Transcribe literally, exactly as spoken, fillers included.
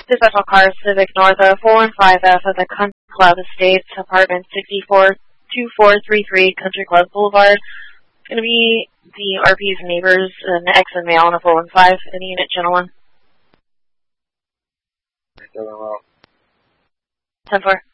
Special car Civic North of four one five F of the Country Club Estates, apartment sixty-four two four three three Country Club Boulevard. It's going to be the R P's neighbors, an ex and male on a four one five. Any unit, gentlemen? ten four.